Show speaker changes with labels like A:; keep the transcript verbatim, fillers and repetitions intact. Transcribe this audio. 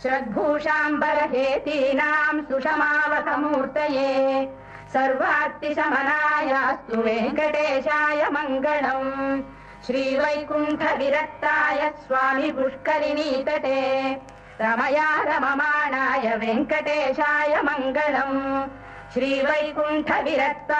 A: श्रद्भूषाम्बरहेतीनाम् सुषमावसमूर्तये सर्वार्तिशमनायास्तु वेङ्कटेशाय मङ्गलम् श्रीवैकुण्ठविरक्ताय स्वामी पुष्करिणीतटे रमया रममाणाय वेङ्कटेशाय मङ्गलम् श्रीवैकुण्ठविरक्ता